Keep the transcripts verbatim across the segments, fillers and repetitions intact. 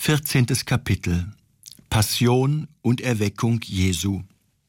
vierzehntes Kapitel Passion und Erweckung Jesu.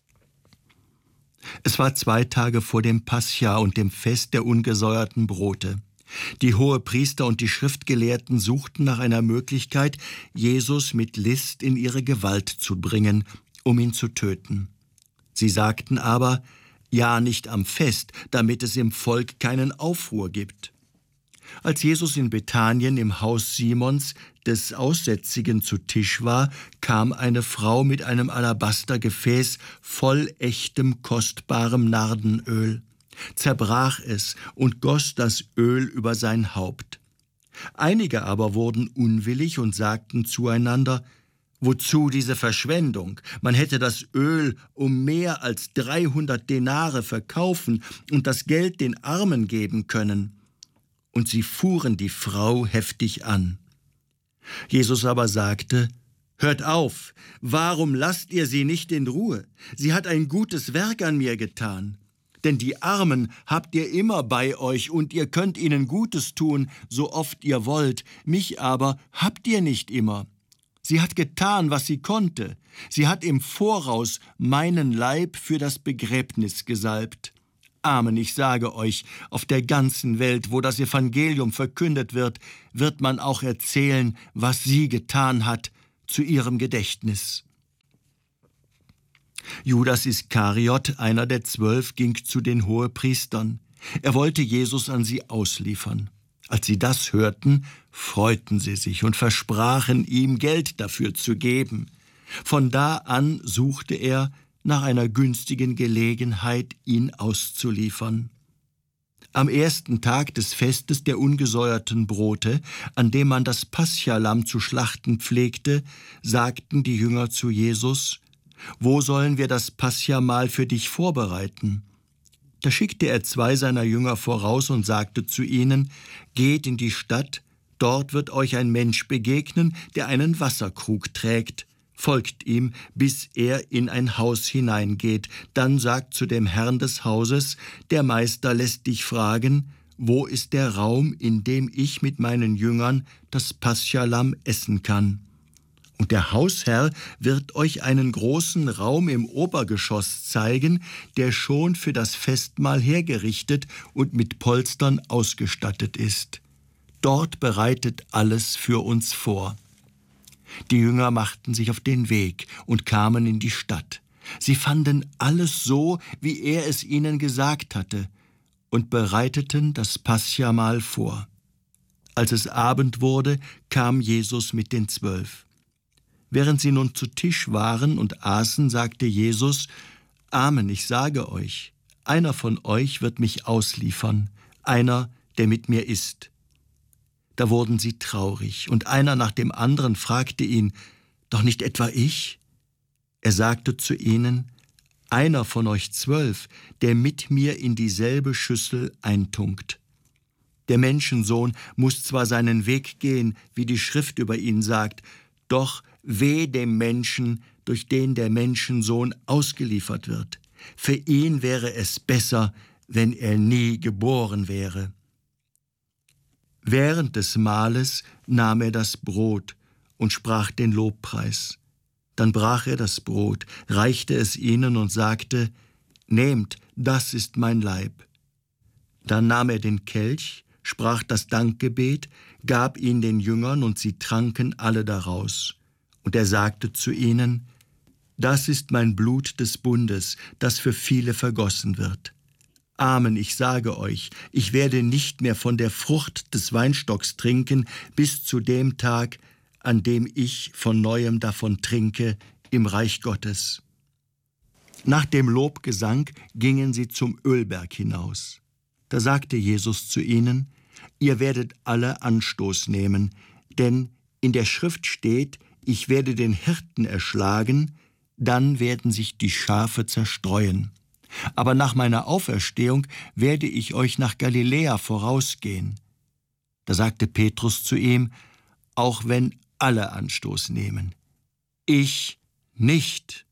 Es war zwei Tage vor dem Pascha und dem Fest der ungesäuerten Brote. Die Hohepriester und die Schriftgelehrten suchten nach einer Möglichkeit, Jesus mit List in ihre Gewalt zu bringen, um ihn zu töten. Sie sagten aber, ja, nicht am Fest, damit es im Volk keinen Aufruhr gibt. Als Jesus in Bethanien im Haus Simons des Aussätzigen zu Tisch war, kam eine Frau mit einem Alabastergefäß voll echtem, kostbarem Nardenöl, zerbrach es und goss das Öl über sein Haupt. Einige aber wurden unwillig und sagten zueinander, wozu diese Verschwendung? Man hätte das Öl um mehr als dreihundert Denare verkaufen und das Geld den Armen geben können. Und sie fuhren die Frau heftig an. Jesus aber sagte, »Hört auf, warum lasst ihr sie nicht in Ruhe? Sie hat ein gutes Werk an mir getan. Denn die Armen habt ihr immer bei euch und ihr könnt ihnen Gutes tun, so oft ihr wollt. Mich aber habt ihr nicht immer. Sie hat getan, was sie konnte. Sie hat im Voraus meinen Leib für das Begräbnis gesalbt. Amen, ich sage euch, auf der ganzen Welt, wo das Evangelium verkündet wird, wird man auch erzählen, was sie getan hat, zu ihrem Gedächtnis.« Judas Iskariot, einer der Zwölf, ging zu den Hohepriestern. Er wollte Jesus an sie ausliefern. Als sie das hörten, freuten sie sich und versprachen ihm, Geld dafür zu geben. Von da an suchte er nach einer günstigen Gelegenheit, ihn auszuliefern. Am ersten Tag des Festes der ungesäuerten Brote, an dem man das Paschalamm zu schlachten pflegte, sagten die Jünger zu Jesus, »Wo sollen wir das Paschamahl für dich vorbereiten?« Da schickte er zwei seiner Jünger voraus und sagte zu ihnen, »Geht in die Stadt, dort wird euch ein Mensch begegnen, der einen Wasserkrug trägt. Folgt ihm, bis er in ein Haus hineingeht. Dann sagt zu dem Herrn des Hauses, der Meister lässt dich fragen, wo ist der Raum, in dem ich mit meinen Jüngern das Paschalamm essen kann? Und der Hausherr wird euch einen großen Raum im Obergeschoss zeigen, der schon für das Festmahl hergerichtet und mit Polstern ausgestattet ist. Dort bereitet alles für uns vor.« Die Jünger machten sich auf den Weg und kamen in die Stadt. Sie fanden alles so, wie er es ihnen gesagt hatte, und bereiteten das Paschamahl vor. Als es Abend wurde, kam Jesus mit den Zwölf. Während sie nun zu Tisch waren und aßen, sagte Jesus, »Amen, ich sage euch, einer von euch wird mich ausliefern, einer, der mit mir isst.« Da wurden sie traurig, und einer nach dem anderen fragte ihn, »Doch nicht etwa ich?« Er sagte zu ihnen, »Einer von euch zwölf, der mit mir in dieselbe Schüssel eintunkt. Der Menschensohn muss zwar seinen Weg gehen, wie die Schrift über ihn sagt, doch weh dem Menschen, durch den der Menschensohn ausgeliefert wird. Für ihn wäre es besser, wenn er nie geboren wäre.« Während des Mahles nahm er das Brot und sprach den Lobpreis. Dann brach er das Brot, reichte es ihnen und sagte, »Nehmt, das ist mein Leib.« Dann nahm er den Kelch, sprach das Dankgebet, gab ihn den Jüngern und sie tranken alle daraus. Und er sagte zu ihnen, »Das ist mein Blut des Bundes, das für viele vergossen wird. Amen, ich sage euch, ich werde nicht mehr von der Frucht des Weinstocks trinken, bis zu dem Tag, an dem ich von Neuem davon trinke, im Reich Gottes.« Nach dem Lobgesang gingen sie zum Ölberg hinaus. Da sagte Jesus zu ihnen, »Ihr werdet alle Anstoß nehmen, denn in der Schrift steht, ich werde den Hirten erschlagen, dann werden sich die Schafe zerstreuen. Aber nach meiner Auferstehung werde ich euch nach Galiläa vorausgehen.« Da sagte Petrus zu ihm, »Auch wenn alle Anstoß nehmen, ich nicht.«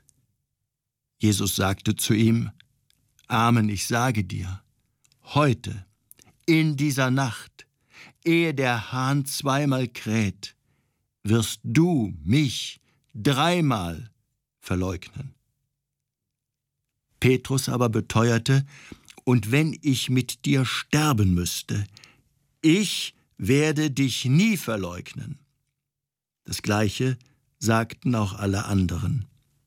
Jesus sagte zu ihm, »Amen, ich sage dir, heute, in dieser Nacht, ehe der Hahn zweimal kräht, wirst du mich dreimal verleugnen. Petrus aber beteuerte, und wenn ich mit dir sterben müsste, ich werde dich nie verleugnen. Das Gleiche sagten auch alle anderen.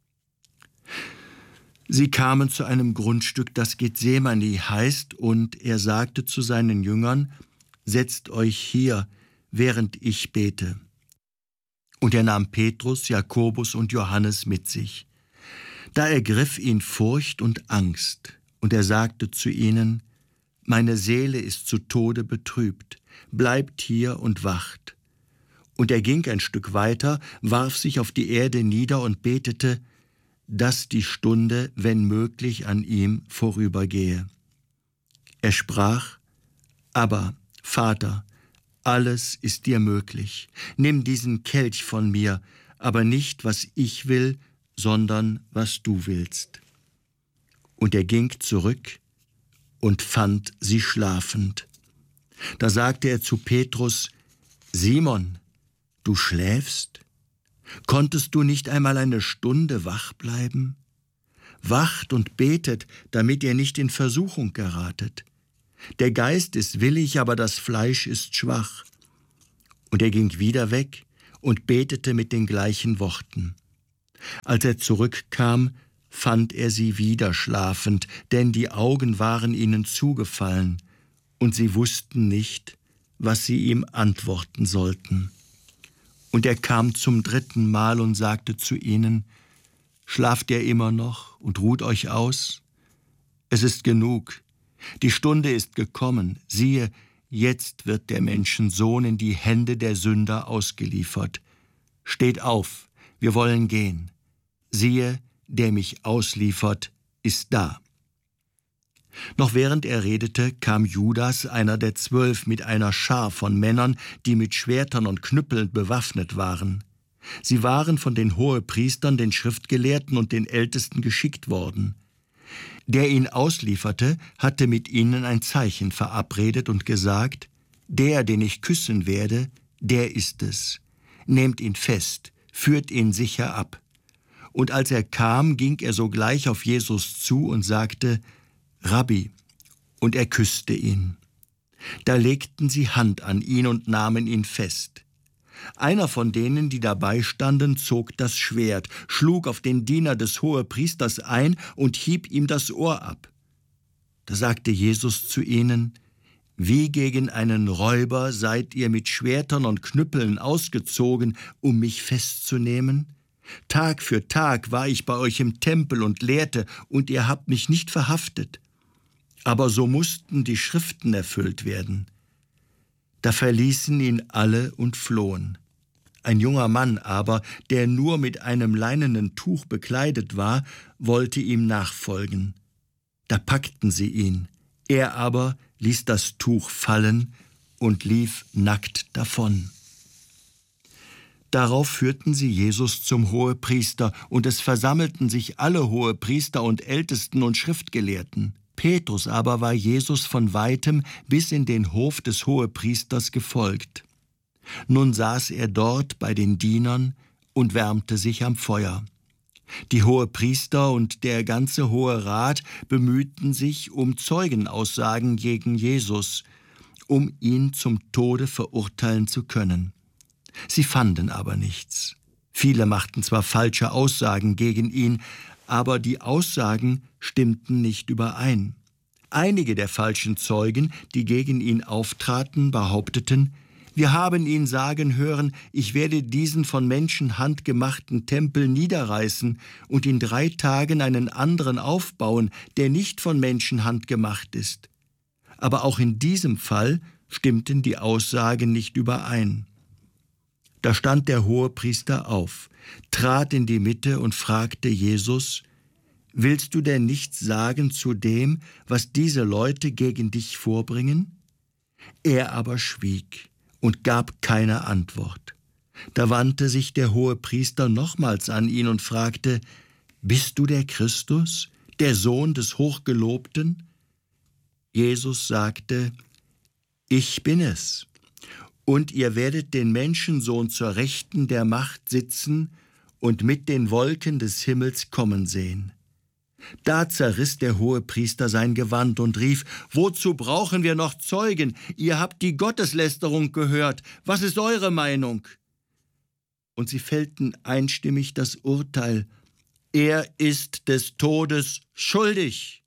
Sie kamen zu einem Grundstück, das Gethsemane heißt, und er sagte zu seinen Jüngern, setzt euch hier, während ich bete. Und er nahm Petrus, Jakobus und Johannes mit sich. Da ergriff ihn Furcht und Angst, und er sagte zu ihnen, meine Seele ist zu Tode betrübt, bleibt hier und wacht. Und er ging ein Stück weiter, warf sich auf die Erde nieder und betete, dass die Stunde, wenn möglich, an ihm vorübergehe. Er sprach, aber, Vater, alles ist dir möglich. Nimm diesen Kelch von mir, aber nicht, was ich will, sondern was du willst. Und er ging zurück und fand sie schlafend. Da sagte er zu Petrus, Simon, du schläfst? Konntest du nicht einmal eine Stunde wach bleiben? Wacht und betet, damit ihr nicht in Versuchung geratet. Der Geist ist willig, aber das Fleisch ist schwach. Und er ging wieder weg und betete mit den gleichen Worten. Als er zurückkam, fand er sie wieder schlafend, denn die Augen waren ihnen zugefallen, und sie wussten nicht, was sie ihm antworten sollten. Und er kam zum dritten Mal und sagte zu ihnen, schlaft ihr immer noch und ruht euch aus? Es ist genug, die Stunde ist gekommen, siehe, jetzt wird der Menschensohn in die Hände der Sünder ausgeliefert. Steht auf, wir wollen gehen. Siehe, der mich ausliefert, ist da. Noch während er redete, kam Judas, einer der Zwölf, mit einer Schar von Männern, die mit Schwertern und Knüppeln bewaffnet waren. Sie waren von den Hohepriestern, den Schriftgelehrten und den Ältesten geschickt worden. Der ihn auslieferte, hatte mit ihnen ein Zeichen verabredet und gesagt, der, den ich küssen werde, der ist es. Nehmt ihn fest, führt ihn sicher ab. Und als er kam, ging er sogleich auf Jesus zu und sagte, Rabbi, und er küsste ihn. Da legten sie Hand an ihn und nahmen ihn fest. Einer von denen, die dabei standen, zog das Schwert, schlug auf den Diener des Hohepriesters ein und hieb ihm das Ohr ab. Da sagte Jesus zu ihnen, wie gegen einen Räuber seid ihr mit Schwertern und Knüppeln ausgezogen, um mich festzunehmen? Tag für Tag war ich bei euch im Tempel und lehrte, und ihr habt mich nicht verhaftet. Aber so mussten die Schriften erfüllt werden. Da verließen ihn alle und flohen. Ein junger Mann aber, der nur mit einem leinenen Tuch bekleidet war, wollte ihm nachfolgen. Da packten sie ihn. Er aber ließ das Tuch fallen und lief nackt davon. Darauf führten sie Jesus zum Hohepriester, und es versammelten sich alle Hohepriester und Ältesten und Schriftgelehrten. Petrus aber war Jesus von weitem bis in den Hof des Hohepriesters gefolgt. Nun saß er dort bei den Dienern und wärmte sich am Feuer. Die Hohepriester und der ganze Hohe Rat bemühten sich um Zeugenaussagen gegen Jesus, um ihn zum Tode verurteilen zu können. Sie fanden aber nichts. Viele machten zwar falsche Aussagen gegen ihn, aber die Aussagen stimmten nicht überein. Einige der falschen Zeugen, die gegen ihn auftraten, behaupteten, wir haben ihn sagen hören, ich werde diesen von Menschenhand gemachten Tempel niederreißen und in drei Tagen einen anderen aufbauen, der nicht von Menschenhand gemacht ist. Aber auch in diesem Fall stimmten die Aussagen nicht überein. Da stand der Hohepriester auf, trat in die Mitte und fragte Jesus, willst du denn nichts sagen zu dem, was diese Leute gegen dich vorbringen? Er aber schwieg und gab keine Antwort. Da wandte sich der Hohepriester nochmals an ihn und fragte, bist du der Christus, der Sohn des Hochgelobten? Jesus sagte, ich bin es. Und ihr werdet den Menschensohn zur Rechten der Macht sitzen und mit den Wolken des Himmels kommen sehen. Da zerriss der Hohepriester sein Gewand und rief: Wozu brauchen wir noch Zeugen? Ihr habt die Gotteslästerung gehört. Was ist eure Meinung? Und sie fällten einstimmig das Urteil: Er ist des Todes schuldig.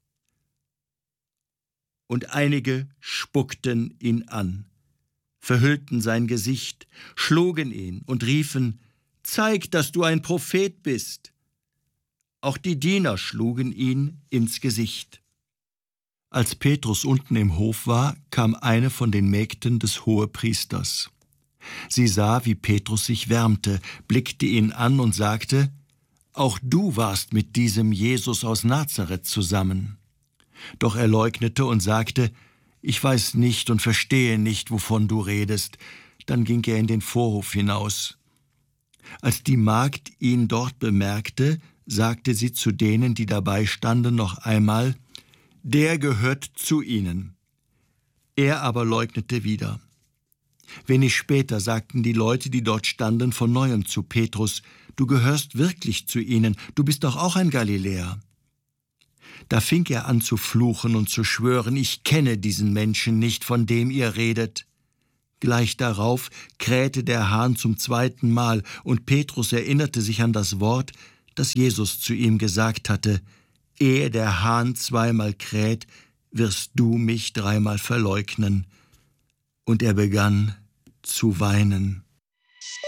Und einige spuckten ihn an, verhüllten sein Gesicht, schlugen ihn und riefen: Zeig, dass du ein Prophet bist. Auch die Diener schlugen ihn ins Gesicht. Als Petrus unten im Hof war, kam eine von den Mägden des Hohepriesters. Sie sah, wie Petrus sich wärmte, blickte ihn an und sagte: Auch du warst mit diesem Jesus aus Nazareth zusammen. Doch er leugnete und sagte: Ich weiß nicht und verstehe nicht, wovon du redest. Dann ging er in den Vorhof hinaus. Als die Magd ihn dort bemerkte, sagte sie zu denen, die dabei standen, noch einmal: Der gehört zu ihnen. Er aber leugnete wieder. Wenig später sagten die Leute, die dort standen, von neuem zu Petrus: Du gehörst wirklich zu ihnen, du bist doch auch ein Galiläer. Da fing er an zu fluchen und zu schwören: Ich kenne diesen Menschen nicht, von dem ihr redet. Gleich darauf krähte der Hahn zum zweiten Mal, und Petrus erinnerte sich an das Wort, das Jesus zu ihm gesagt hatte: Ehe der Hahn zweimal kräht, wirst du mich dreimal verleugnen. Und er begann zu weinen.